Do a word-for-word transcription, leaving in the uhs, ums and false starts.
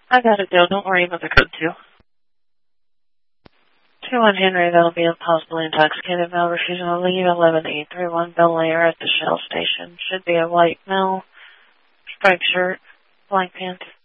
I got it, Bill. Don't worry about the code, too. two one Henry, that'll be a possibly intoxicated male refusing to leave. eleven eight three one Bel Air at the Shell station. Should be a white male, striped shirt, black pants.